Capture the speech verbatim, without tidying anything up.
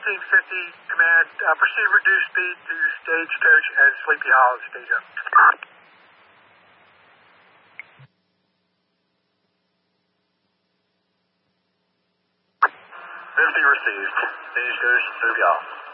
seventeen fifty, command, uh, proceed reduce speed to Stagecoach and Sleepy Hollow, stage up. fifty received, Stagecoach, Sleepy Hollow.